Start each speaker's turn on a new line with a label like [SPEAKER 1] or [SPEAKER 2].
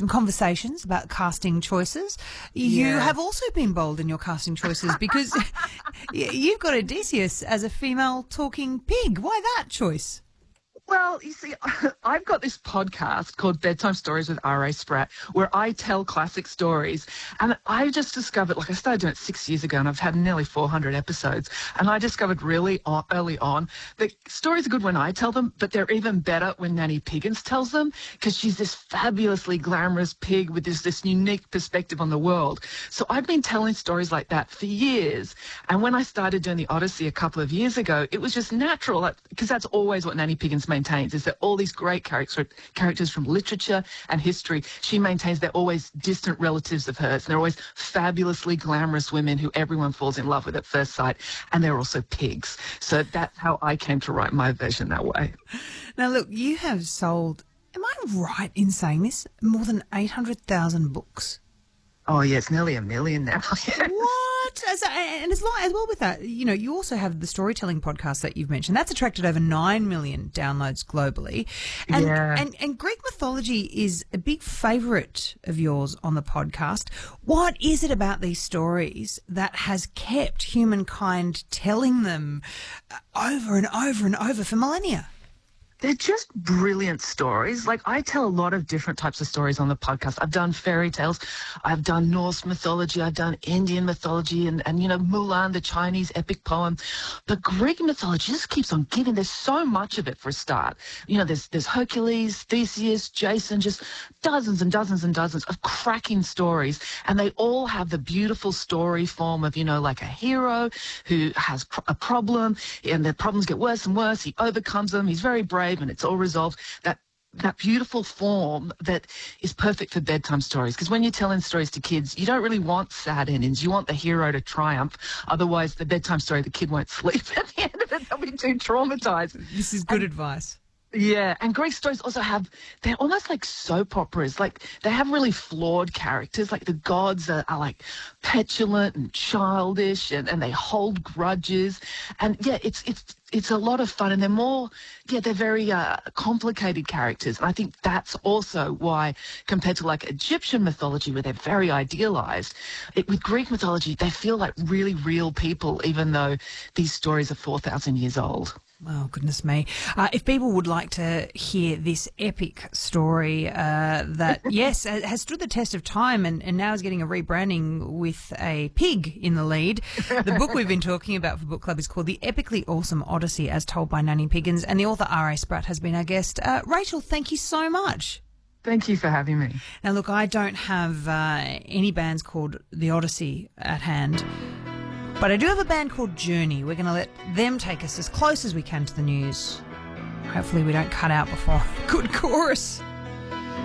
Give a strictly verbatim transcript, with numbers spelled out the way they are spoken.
[SPEAKER 1] some conversations about casting choices. You
[SPEAKER 2] Yeah.
[SPEAKER 1] have also been bold in your casting choices because y- you've got Odysseus as a female talking pig. Why that choice?
[SPEAKER 2] Well, you see, I've got this podcast called Bedtime Stories with R A. Spratt, where I tell classic stories. And I just discovered, like I started doing it six years ago, and I've had nearly four hundred episodes. And I discovered really o- early on that stories are good when I tell them, but they're even better when Nanny Piggins tells them, because she's this fabulously glamorous pig with this, this unique perspective on the world. So I've been telling stories like that for years. And when I started doing the Odyssey a couple of years ago, it was just natural, because that's always what Nanny Piggins maintains, is that all these great character, characters from literature and history, she maintains they're always distant relatives of hers, and they're always fabulously glamorous women who everyone falls in love with at first sight, and they're also pigs. So that's how I came to write my version that way.
[SPEAKER 1] Now, look, you have sold, am I right in saying this, more than eight hundred thousand books?
[SPEAKER 2] Oh, yeah, it's nearly a million now.
[SPEAKER 1] What? As, and as, long, as well with that, you know, you also have the storytelling podcast that you've mentioned. That's attracted over nine million downloads globally. And,
[SPEAKER 2] Yeah.
[SPEAKER 1] and, and Greek mythology is a big favourite of yours on the podcast. What is it about these stories that has kept humankind telling them uh, over and over and over for millennia?
[SPEAKER 2] They're just brilliant stories. Like, I tell a lot of different types of stories on the podcast. I've done fairy tales. I've done Norse mythology. I've done Indian mythology and, and, you know, Mulan, the Chinese epic poem. But Greek mythology just keeps on giving. There's so much of it for a start. You know, there's, there's Hercules, Theseus, Jason, just dozens and dozens and dozens of cracking stories. And they all have the beautiful story form of, you know, like a hero who has pr- a problem, and the problems get worse and worse. He overcomes them. He's very brave, and it's all resolved. That that beautiful form that is perfect for bedtime stories. Because when you're telling stories to kids, you don't really want sad endings. You want the hero to triumph. Otherwise, the bedtime story, the kid won't sleep at the end of it. They'll be too traumatized.
[SPEAKER 1] This is good
[SPEAKER 2] And-
[SPEAKER 1] advice.
[SPEAKER 2] Yeah, and Greek stories also have, they're almost like soap operas. Like, they have really flawed characters. Like, the gods are, are like petulant and childish, and, and they hold grudges. And yeah, it's it's it's a lot of fun, and they're more, yeah, they're very uh, complicated characters. And I think that's also why, compared to like Egyptian mythology, where they're very idealized, it, with Greek mythology, they feel like really real people, even though these stories are four thousand years old.
[SPEAKER 1] Oh, goodness me. Uh, if people would like to hear this epic story uh, that, yes, has stood the test of time and, and now is getting a rebranding with a pig in the lead, the book we've been talking about for Book Club is called The Epically Awesome Odyssey, as told by Nanny Piggins, and the author R A. Spratt has been our guest. Uh, Rachel, thank you so much.
[SPEAKER 2] Thank you for having me.
[SPEAKER 1] Now, look, I don't have uh, any bands called The Odyssey at hand, but I do have a band called Journey. We're going to let them take us as close as we can to the news. Hopefully we don't cut out before a good chorus.